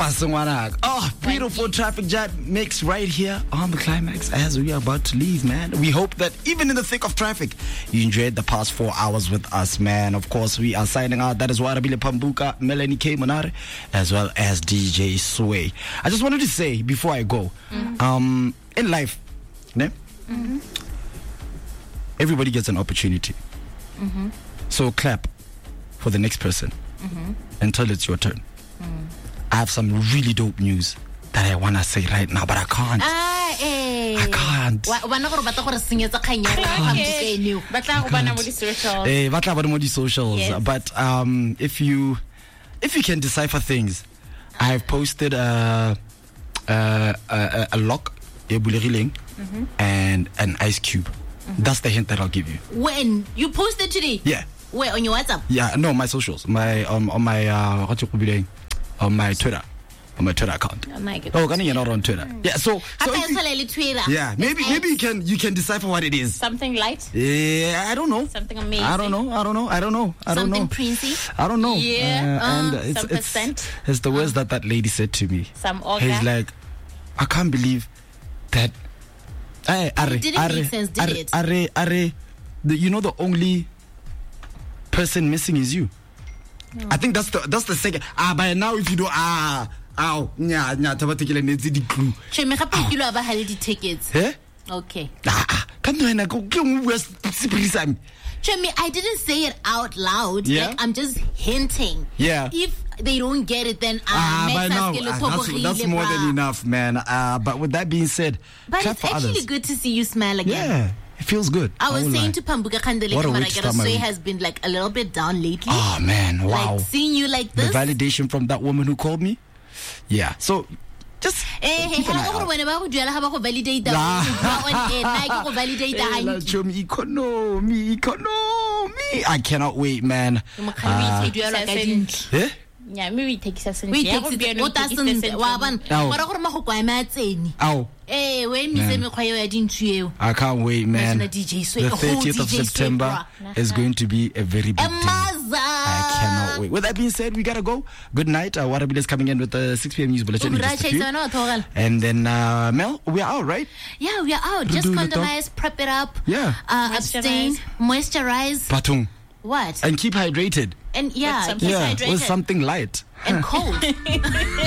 Oh, beautiful traffic jam mix right here on the climax as we are about to leave, man. We hope that even in the thick of traffic, you enjoyed the past 4 hours with us, man. Of course, we are signing out. That is Warabile Pambuka, Melanie K. Monare, as well as DJ Sway. I just wanted to say before I go, in life, né? Everybody gets an opportunity. So clap for the next person until it's your turn. I have some really dope news that I want to say right now, but I can't. I can't. Yes. But if you can decipher things, I have posted a lock, and an ice cube. That's the hint that I'll give you. When you posted today? Yeah. Where, on your WhatsApp? Yeah, no, my socials, my on my on my Twitter. On my Twitter account. Oh my goodness. Oh, you're not on Twitter. Yeah, so yeah, maybe you can decipher what it is. Something light? Yeah, I don't know. Something amazing? I don't know. Something princey? I don't know. Yeah. And some percent? it's the words that lady said to me. Some organ? He's like, I can't believe that. It didn't make sense, did it? You know, the only person missing is you. I think that's the second. By now, if you do tabatikile netsi di clue. Cheme gape ke lo ba hale di tickets. Okay. Come to hena go Cheme, I didn't say it out loud. Yeah? Like, I'm just hinting. Yeah. If they don't get it, then by now, that's more than enough, man. But with that being said, but clap it's for actually others. good to see you smile again. Yeah, it feels good. I was won't saying lie. to Pambuka Khandele What a way to start my Sway week. has been like a little bit down lately. Oh man, wow. Like seeing you like The this. validation from that woman who called me. Yeah. So just keep an eye out. Economy. I cannot wait, man. Eh? Yeah, maybe take sense. We take it. What doesn't Ow. I can't wait, man. The 30th of September is going to be a very big day. I cannot wait. With that being said, we gotta go. Good night. Warabile is coming in with the 6 p.m. news bulletin. In just a few. And then Mel, we are out, right? Yeah, we are out. Just condomize, prep it up. Yeah. Abstain, moisturize. Patung. What? And keep hydrated. And yeah, With something keep hydrated. With something light. And cold.